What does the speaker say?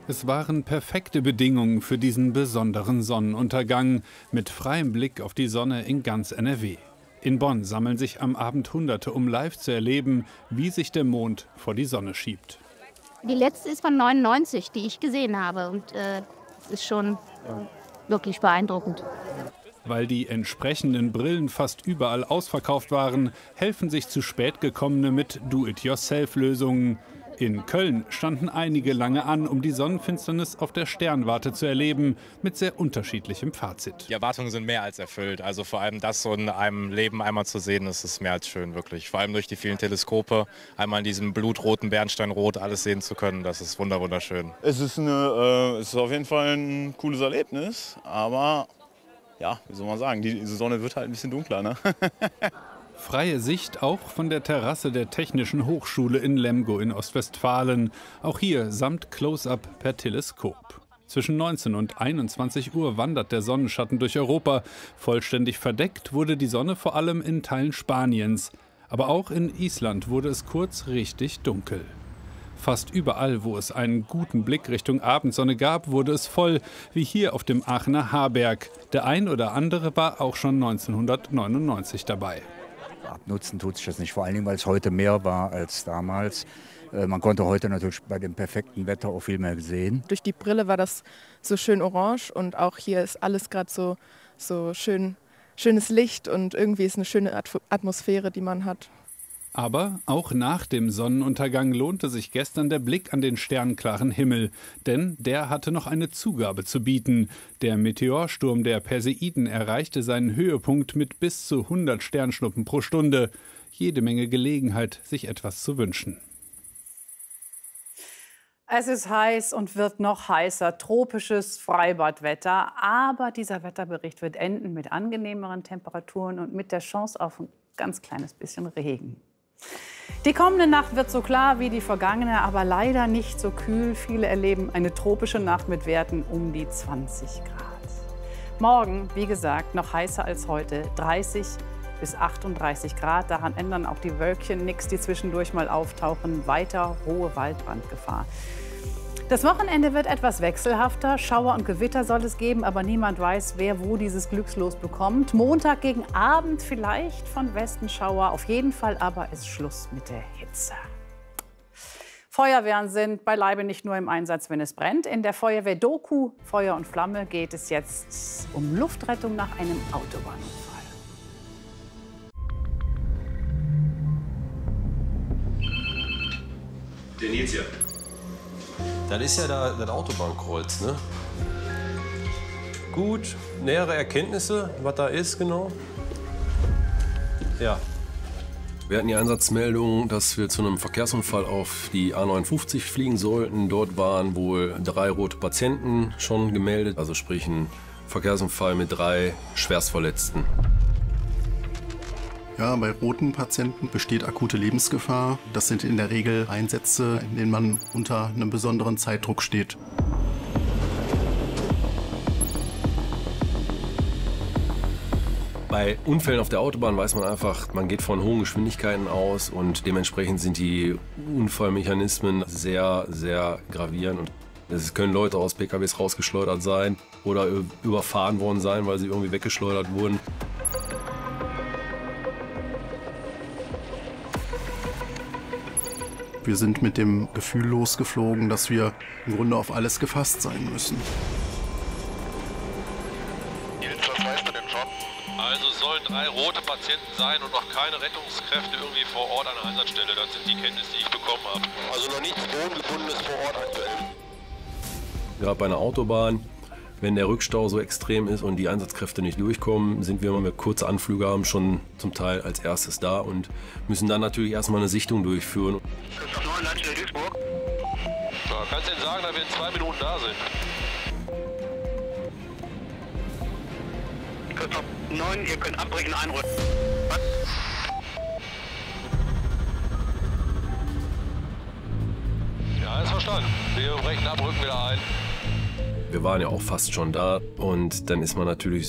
Es waren perfekte Bedingungen für diesen besonderen Sonnenuntergang mit freiem Blick auf die Sonne in ganz NRW. In Bonn sammeln sich am Abend Hunderte, um live zu erleben, wie sich der Mond vor die Sonne schiebt. Die letzte ist von 99, die ich gesehen habe. Und es ist schon wirklich beeindruckend. Weil die entsprechenden Brillen fast überall ausverkauft waren, helfen sich zu spät gekommene mit Do-it-yourself-Lösungen. In Köln standen einige lange an, um die Sonnenfinsternis auf der Sternwarte zu erleben, mit sehr unterschiedlichem Fazit. Die Erwartungen sind mehr als erfüllt. Also vor allem das so in einem Leben einmal zu sehen, das ist mehr als schön, wirklich. Vor allem durch die vielen Teleskope, einmal in diesem blutroten Bernsteinrot alles sehen zu können, das ist wunderschön. Es ist auf jeden Fall ein cooles Erlebnis, aber ja, wie soll man sagen, die Sonne wird halt ein bisschen dunkler, ne? Freie Sicht auch von der Terrasse der Technischen Hochschule in Lemgo in Ostwestfalen. Auch hier samt Close-up per Teleskop. Zwischen 19 und 21 Uhr wandert der Sonnenschatten durch Europa. Vollständig verdeckt wurde die Sonne vor allem in Teilen Spaniens. Aber auch in Island wurde es kurz richtig dunkel. Fast überall, wo es einen guten Blick Richtung Abendsonne gab, wurde es voll, wie hier auf dem Aachener Haarberg. Der ein oder andere war auch schon 1999 dabei. Abnutzen tut sich das nicht, vor allen Dingen, weil es heute mehr war als damals. Man konnte heute natürlich bei dem perfekten Wetter auch viel mehr sehen. Durch die Brille war das so schön orange und auch hier ist alles gerade so schönes Licht und irgendwie ist eine schöne Atmosphäre, die man hat. Aber auch nach dem Sonnenuntergang lohnte sich gestern der Blick an den sternklaren Himmel. Denn der hatte noch eine Zugabe zu bieten. Der Meteorsturm der Perseiden erreichte seinen Höhepunkt mit bis zu 100 Sternschnuppen pro Stunde. Jede Menge Gelegenheit, sich etwas zu wünschen. Es ist heiß und wird noch heißer, tropisches Freibadwetter. Aber dieser Wetterbericht wird enden mit angenehmeren Temperaturen und mit der Chance auf ein ganz kleines bisschen Regen. Die kommende Nacht wird so klar wie die vergangene, aber leider nicht so kühl. Viele erleben eine tropische Nacht mit Werten um die 20 Grad. Morgen, wie gesagt, noch heißer als heute, 30 bis 38 Grad. Daran ändern auch die Wölkchen nichts, die zwischendurch mal auftauchen. Weiter hohe Waldbrandgefahr. Das Wochenende wird etwas wechselhafter. Schauer und Gewitter soll es geben, aber niemand weiß, wer wo dieses Glückslos bekommt. Montag gegen Abend vielleicht von Westen Schauer. Auf jeden Fall aber ist Schluss mit der Hitze. Feuerwehren sind beileibe nicht nur im Einsatz, wenn es brennt. In der Feuerwehr-Doku Feuer und Flamme geht es jetzt um Luftrettung nach einem Autobahnunfall. Der Nils hier. Das ist ja das Autobahnkreuz, ne? Gut, nähere Erkenntnisse, was da ist genau? Ja. Wir hatten die Einsatzmeldung, dass wir zu einem Verkehrsunfall auf die A59 fliegen sollten. Dort waren wohl 3 rote Patienten schon gemeldet, also sprich ein Verkehrsunfall mit 3 Schwerstverletzten. Ja, bei roten Patienten besteht akute Lebensgefahr. Das sind in der Regel Einsätze, in denen man unter einem besonderen Zeitdruck steht. Bei Unfällen auf der Autobahn weiß man einfach, man geht von hohen Geschwindigkeiten aus und dementsprechend sind die Unfallmechanismen sehr, sehr gravierend. Und es können Leute aus PKWs rausgeschleudert sein oder überfahren worden sein, weil sie irgendwie weggeschleudert wurden. Wir sind mit dem Gefühl losgeflogen, dass wir im Grunde auf alles gefasst sein müssen. Also sollen 3 rote Patienten sein und noch keine Rettungskräfte irgendwie vor Ort an der Einsatzstelle. Das sind die Kenntnisse, die ich bekommen habe. Also noch nichts Wohngebundenes vor Ort aktuell. Gerade bei einer Autobahn, wenn der Rückstau so extrem ist und die Einsatzkräfte nicht durchkommen, sind wir, wenn wir kurze Anflüge haben, schon zum Teil als erstes da und müssen dann natürlich erstmal eine Sichtung durchführen. Ja, kannst du denn sagen, dass wir in 2 Minuten da sind? 9, ihr könnt abbrechen, einrücken. Ja, ist verstanden. Wir brechen ab, rücken wieder ein. Wir waren ja auch fast schon da und dann ist man natürlich